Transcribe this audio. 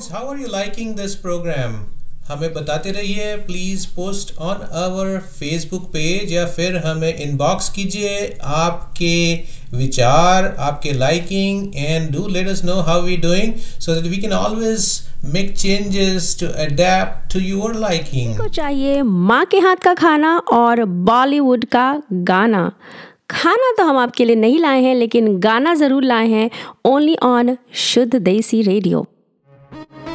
How are you liking this program? हमें बताते रहिए please post on our Facebook page या फिर हमें इनबॉक्स कीजिए आपके विचार आपके liking and do let us know how we doing so that we can always make changes to adapt to your liking. को चाहिए माँ के हाथ का खाना और बॉलीवुड का गाना। खाना तो हम आपके लिए नहीं लाए हैं, लेकिन गाना ज़रूर लाए हैं, ओनली ऑन शुद्ध देसी रेडियो।